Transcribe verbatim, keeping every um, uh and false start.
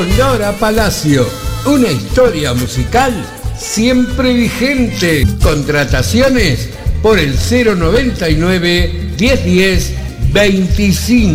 Sonora Palacio, una historia musical siempre vigente. Contrataciones por el cero noventa y nueve, diez diez, veinticinco.